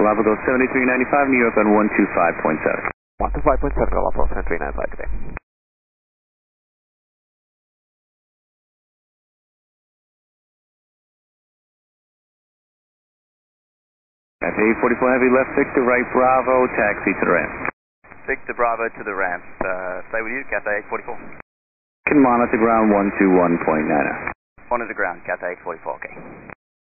Lava goes 7395, New York on 125.7. 125.7, Roll off 7395 today. FA 44 Heavy, left Victor, right Bravo, taxi to the ramp. Victor Bravo to the ramp. Stay with you, Cathay 844. Can monitor ground 121.9. Monitor ground, Cathay 844, okay.